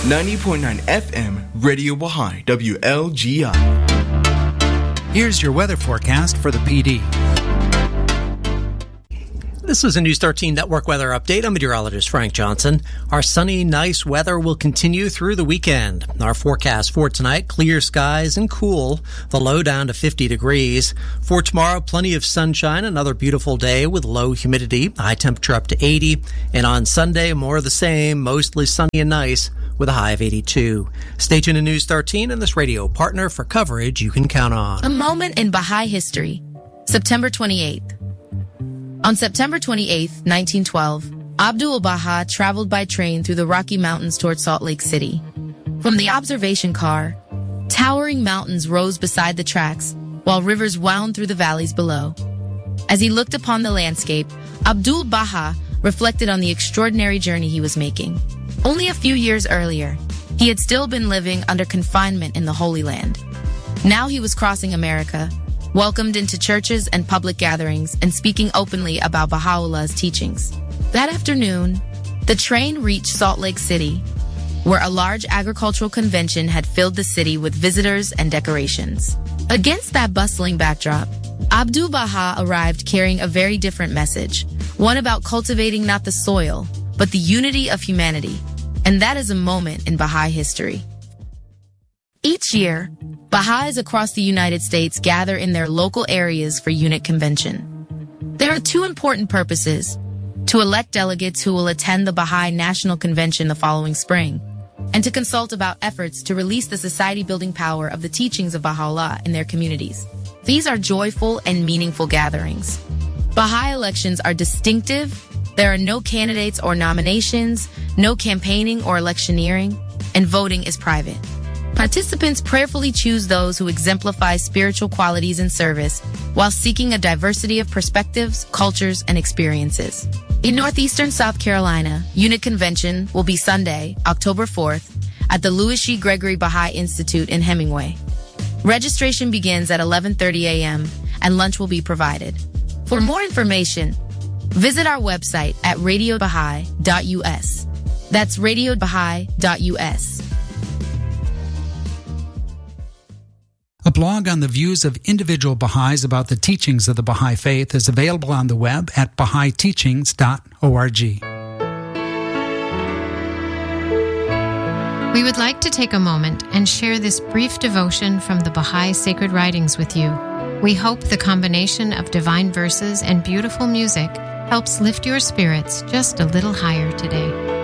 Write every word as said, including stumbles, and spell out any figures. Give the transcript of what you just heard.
ninety point nine F M, Radio Baha'i, W L G I. Here's your weather forecast for the P D. This is a News thirteen Network weather update. I'm meteorologist Frank Johnson. Our sunny, nice weather will continue through the weekend. Our forecast for tonight, clear skies and cool. The low down to fifty degrees. For tomorrow, plenty of sunshine, another beautiful day with low humidity, high temperature up to eighty. And on Sunday, more of the same, mostly sunny and nice with a high of eighty-two. Stay tuned to News thirteen and this radio partner for coverage you can count on. A moment in Baha'i history, September twenty-eighth. On September twenty-eighth, nineteen twelve, Abdul Baha traveled by train through the Rocky Mountains toward Salt Lake City. From the observation car, towering mountains rose beside the tracks, while rivers wound through the valleys below. As he looked upon the landscape, Abdul Baha reflected on the extraordinary journey he was making. Only a few years earlier, he had still been living under confinement in the Holy Land. Now he was crossing America, welcomed into churches and public gatherings, and speaking openly about Baha'u'llah's teachings. That afternoon, the train reached Salt Lake City, where a large agricultural convention had filled the city with visitors and decorations. Against that bustling backdrop, Abdul Baha arrived carrying a very different message, one about cultivating not the soil, but the unity of humanity. And that is a moment in Baha'i history. Each year, Baha'is across the United States gather in their local areas for unit convention. There are two important purposes: to elect delegates who will attend the Baha'i National Convention the following spring, and to consult about efforts to release the society-building power of the teachings of Baha'u'llah in their communities. These are joyful and meaningful gatherings. Baha'i elections are distinctive. There are no candidates or nominations, no campaigning or electioneering, and voting is private. Participants prayerfully choose those who exemplify spiritual qualities and service while seeking a diversity of perspectives, cultures, and experiences. In northeastern South Carolina, Unit Convention will be Sunday, October fourth, at the Louis G. Gregory Baha'i Institute in Hemingway. Registration begins at eleven thirty a.m. and lunch will be provided. For more information, visit our website at radio baha'i dot u s. That's radio baha'i dot u s. A blog on the views of individual Baha'is about the teachings of the Baha'i Faith is available on the web at baha'i teachings dot org. We would like to take a moment and share this brief devotion from the Baha'i Sacred Writings with you. We hope the combination of divine verses and beautiful music helps lift your spirits just a little higher today.